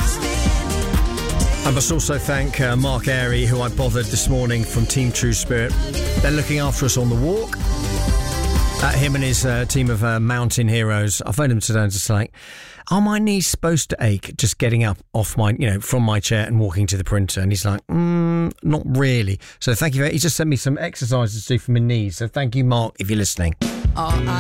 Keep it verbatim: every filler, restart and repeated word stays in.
I must also thank uh, Mark Airy, who I bothered this morning from Team True Spirit. They're looking after us on the walk. Uh, him and his uh, team of uh, mountain heroes. I phoned him today and just like, are my knees supposed to ache just getting up off my, you know, from my chair and walking to the printer? And he's like, mm, not really. So thank you. He just sent me some exercises to do for my knees. So thank you, Mark, if you're listening. Uh,